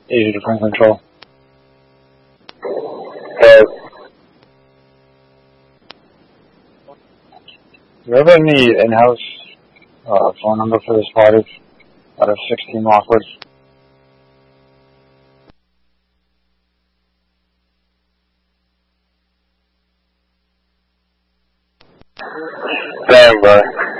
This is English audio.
Easy to bring control. So, Do you have any in-house phone number for this party out of 16 Lockwood? damn, bro.